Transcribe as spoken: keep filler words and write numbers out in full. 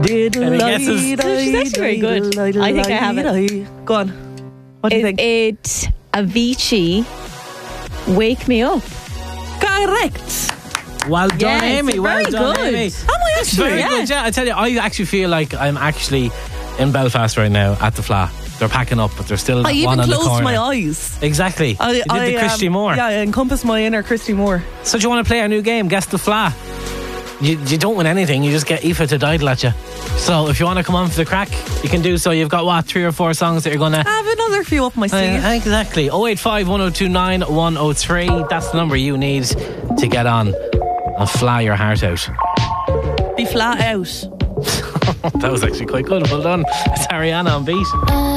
Any guesses? She's actually very good. I think I have it. Go on. What do you Is think? it Avicii, Wake Me Up? Correct. Well done, Yes, Amy. Well very done, good. Amy. Am I It's actually? very Yeah. good. Yeah, I tell you, I actually feel like I'm actually in Belfast right now at the Fla. They're packing up, but they're still I one even on the closed corner. my eyes. Exactly. I, you did I, the Christy um, Moore. Yeah, I encompassed my inner Christy Moore. So do you want to play our new game, Guess the Fla? You, you don't win anything, you just get Aoife to diddle at you. So if you want to come on for the crack, you can do so. You've got, what, three or four songs that you're going to... I have another few up my sleeve. Uh, exactly. oh eight five, one oh two nine, one oh three. That's the number you need to get on and fly your heart out. Be flat out. That was actually quite good. Well done. It's Ariana on beat.